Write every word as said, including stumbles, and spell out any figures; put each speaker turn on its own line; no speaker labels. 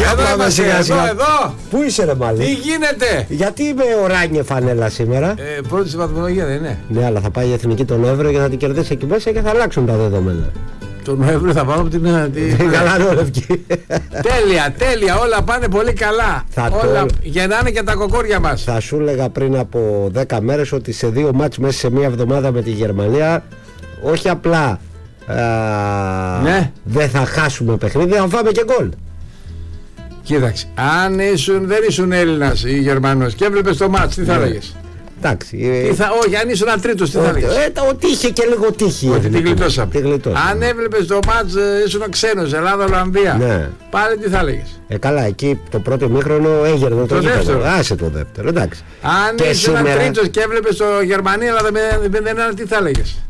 Εδώ είμαστε, εδώ, εδώ.
Πού είσαι ρε Μάλι?
Τι γίνεται?
Γιατί είμαι οράνιε φανέλα σήμερα?
Ε, πρώτη στη βαθμολογία δεν είναι?
Ναι, αλλά θα πάει η Εθνική τον Νοέμβριο και θα την κερδίσει εκεί μέσα και θα αλλάξουν τα δεδομένα.
Τον Νοέμβριο θα πάμε από την...
Καλά Λευκή.
Τέλεια, τέλεια, όλα πάνε πολύ καλά.
Θα
όλα
το...
γεννάνε και τα κοκόρια μας.
Θα σου έλεγα πριν από δέκα μέρες ότι σε δύο μάτς μέσα σε μία εβδομάδα με τη Γερμανία, όχι απλά α,
ναι.
δεν θα χάσουμε παιχνίδι, θα φάμε και γκολ.
Κοίταξε, αν ήσουν, δεν ήσουν Έλληνας ή Γερμανός και έβλεπες το μάτς, τι θα
ναι.
έλεγες?
Εντάξει.
Τι θα, όχι, αν ήσουν τρίτος, τι θα έλεγες?
Ε, ότι είχε και λίγο τύχη.
Ότι τη γλιτώσαμε.
γλιτώσαμε.
Αν έβλεπες το μάτς, ήσουν ξένος, Ελλάδα-Ολλανδία.
Ναι.
Πάλι τι θα έλεγες?
Ε, καλά, εκεί το πρώτο ημίχρονο έγερνε το,
το δεύτερο.
Άσε το δεύτερο, εντάξει.
Αν ήσουν σήμερα... τρίτος και έβλεπες το Γερμανία, αλλά δεν, δεν, δεν, τι θα έλεγες?